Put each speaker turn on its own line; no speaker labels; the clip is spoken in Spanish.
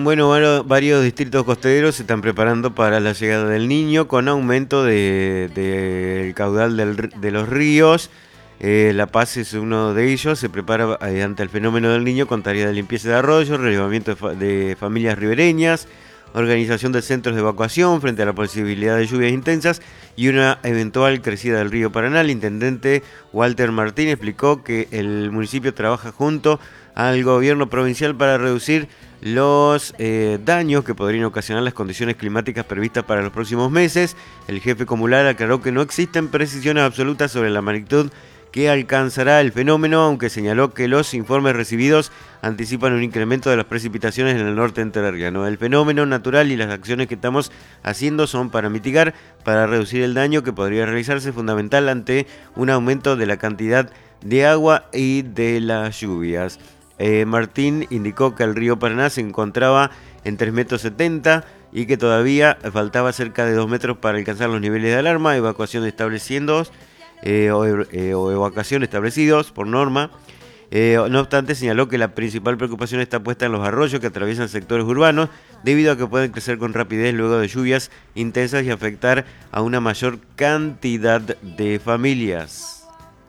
Bueno, varios distritos costeros se están preparando para la llegada del Niño con aumento del caudal de los ríos. La Paz es uno de ellos. Se prepara ante el fenómeno del Niño con tareas de limpieza de arroyos, relevamiento de familias ribereñas, organización de centros de evacuación frente a la posibilidad de lluvias intensas y una eventual crecida del río Paraná. El intendente Walter Martín explicó que el municipio trabaja junto al gobierno provincial para reducir los daños que podrían ocasionar las condiciones climáticas previstas para los próximos meses. El jefe comunal aclaró que no existen precisiones absolutas sobre la magnitud que alcanzará el fenómeno, aunque señaló que los informes recibidos anticipan un incremento de las precipitaciones en el norte entrerriano. El fenómeno natural y las acciones que estamos haciendo son para mitigar, para reducir el daño que podría realizarse, fundamental ante un aumento de la cantidad de agua y de las lluvias. Martín indicó que el río Paraná se encontraba en 3,70 metros y que todavía faltaba cerca de 2 metros para alcanzar los niveles de alarma, evacuación o evacuación establecidos por norma. No obstante, señaló que la principal preocupación está puesta en los arroyos que atraviesan sectores urbanos, debido a que pueden crecer con rapidez luego de lluvias intensas y afectar a una mayor cantidad de familias.